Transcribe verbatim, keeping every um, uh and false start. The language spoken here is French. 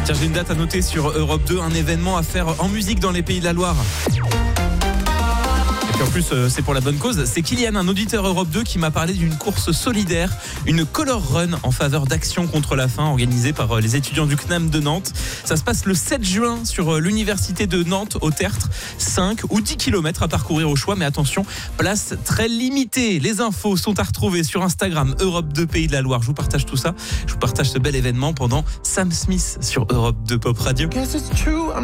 Tiens, j'ai une date à noter sur Europe deux, un événement à faire en musique dans les Pays de la Loire. Et puis en plus, euh, c'est pour la bonne cause. C'est Kylian, un auditeur Europe deux, qui m'a parlé d'une course solidaire, une color run en faveur d'Action contre la faim, organisée par euh, les étudiants du C N A M de Nantes. Ça se passe le sept juin sur euh, l'université de Nantes, au Tertre. cinq ou dix kilomètres à parcourir au choix, mais attention, place très limitée. Les infos sont à retrouver sur Instagram, Europe deux Pays de la Loire. Je vous partage tout ça. Je vous partage ce bel événement pendant Sam Smith sur Europe deux Pop Radio.